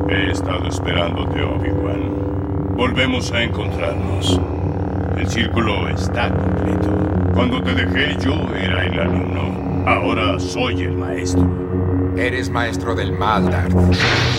He estado esperándote, Obi-Wan. Volvemos a encontrarnos. El círculo está completo. Cuando te dejé, yo era el alumno. Ahora soy el maestro. Eres maestro del mal, Darth.